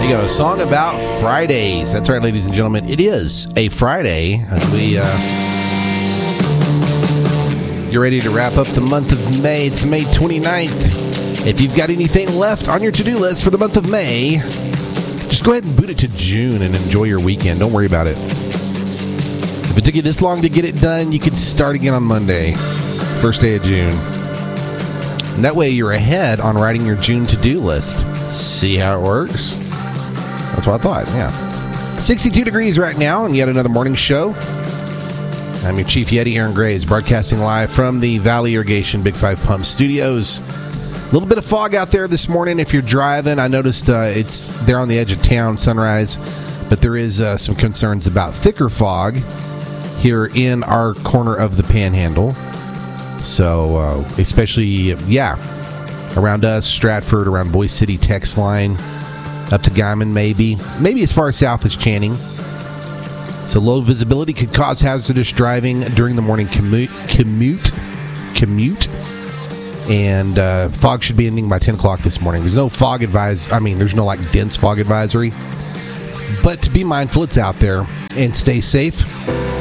There you go, a song about Fridays. That's right, ladies and gentlemen. It is a Friday as we get ready to wrap up the month of May. It's May 29th. If you've got anything left on your to-do list for the month of May, just go ahead and boot it to June and enjoy your weekend. Don't worry about it. If it took you this long to get it done, you could start again on Monday, first day of June. And that way you're ahead on writing your June to-do list. See how it works? That's what I thought, yeah. 62 degrees right now, and yet another morning show. I'm your Chief Yeti, Aaron Graves, broadcasting live from the Valley Irrigation Big 5 Pump Studios. A little bit of fog out there this morning if you're driving. I noticed it's there on the edge of town, Sunrise, but there is some concerns about thicker fog here in our corner of the Panhandle. So, especially, around us, Stratford, around Boise City, text line, up to Guyman, maybe as far south as Channing. So low visibility could cause hazardous driving during the morning commute, and fog should be ending by 10 o'clock this morning. There's no fog there's no dense fog advisory, but to be mindful, it's out there, and stay safe.